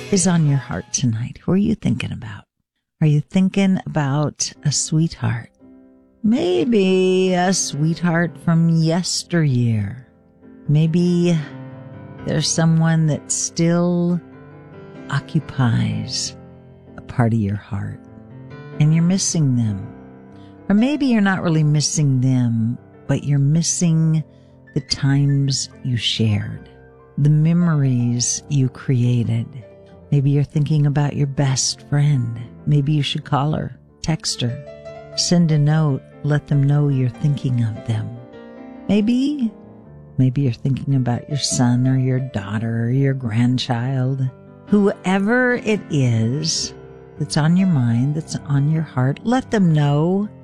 is on your heart tonight? Who are you thinking about? Are you thinking about a sweetheart? Maybe a sweetheart from yesteryear. Maybe there's someone that still occupies a part of your heart and you're missing them. Or maybe you're not really missing them, but you're missing the times you shared, the memories you created. Maybe you're thinking about your best friend. Maybe you should call her, text her, send a note, let them know you're thinking of them. Maybe you're thinking about your son or your daughter or your grandchild. Whoever it is that's on your mind, that's on your heart, let them know